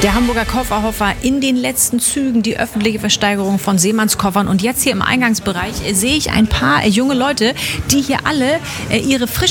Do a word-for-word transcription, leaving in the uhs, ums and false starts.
Der Hamburger Kofferhofer in den letzten Zügen, die öffentliche Versteigerung von Seemannskoffern. Und jetzt hier im Eingangsbereich äh, sehe ich ein paar äh, junge Leute, die hier alle äh, ihre frisch